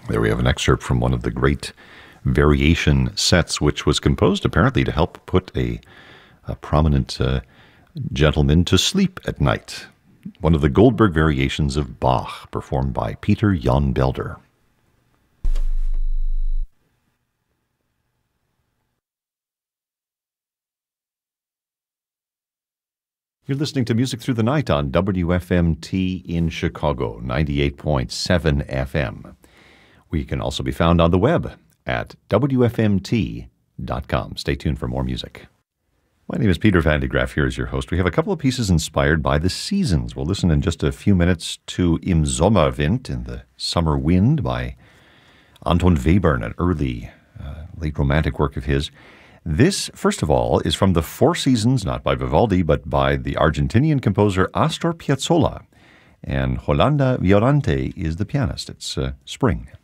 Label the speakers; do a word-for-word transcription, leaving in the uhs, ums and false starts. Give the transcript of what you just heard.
Speaker 1: There we have an excerpt from one of the great variation sets, which was composed apparently to help put a, a prominent uh, gentleman to sleep at night. One of the Goldberg variations of Bach, performed by Peter Jan Belder. You're listening to Music Through the Night on W F M T in Chicago, ninety-eight point seven F M. We can also be found on the web at W F M T dot com. Stay tuned for more music. My name is Peter Van de Graaff. Here is your host. We have a couple of pieces inspired by the seasons. We'll listen in just a few minutes to Im Sommerwind, in the Summer Wind, by Anton Webern, an early, uh, late romantic work of his. This, first of all, is from the Four Seasons, not by Vivaldi, but by the Argentinian composer Astor Piazzolla. And Yolanda Violante is the pianist. It's uh, Spring.